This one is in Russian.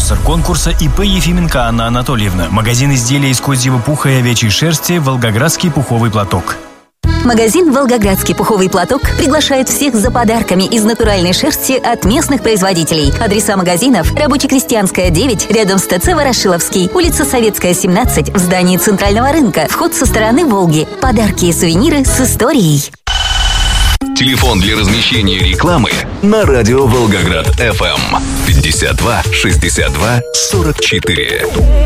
спонсор конкурса ИП Ефименко Анна Анатольевна. Магазин изделий из козьего пуха и овечьей шерсти «Волгоградский пуховый платок». Магазин «Волгоградский пуховый платок» приглашает всех за подарками из натуральной шерсти от местных производителей. Адреса магазинов: Рабоче-Крестьянская, 9, рядом с ТЦ Ворошиловский, улица Советская, 17, в здании Центрального рынка, вход со стороны Волги. Подарки и сувениры с историей. Телефон для размещения рекламы на радио Волгоград FM 52 62 44.